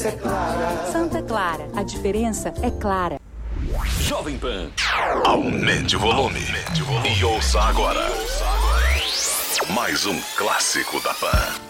diferença é clara. Santa Clara, a diferença é clara. Jovem Pan. Aumente o volume. E ouça agora. Mais um clássico da Pan.